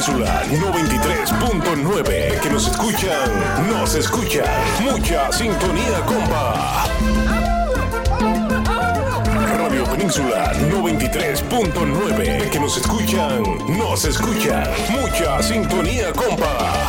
Península 93.9. Que nos escuchan. Mucha sintonía, compa. Radio Península 93.9. Que nos escuchan. Mucha sintonía, compa.